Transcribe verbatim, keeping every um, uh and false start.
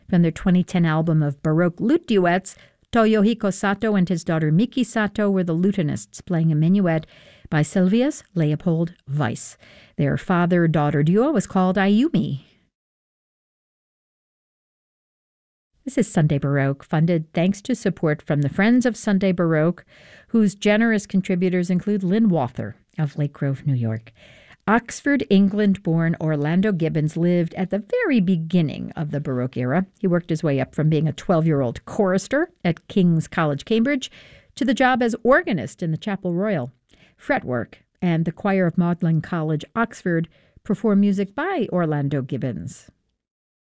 from their twenty ten album of Baroque lute duets. Toyohiko Sato and his daughter Miki Sato were the lutenists, playing a minuet by Sylvius Leopold Weiss. Their father-daughter duo was called Ayumi. This is Sunday Baroque, funded thanks to support from the Friends of Sunday Baroque, whose generous contributors include Lynn Walther of Lake Grove, New York. Oxford, England-born Orlando Gibbons lived at the very beginning of the Baroque era. He worked his way up from being a twelve-year-old chorister at King's College, Cambridge, to the job as organist in the Chapel Royal. Fretwork and the choir of Magdalen College, Oxford, perform music by Orlando Gibbons.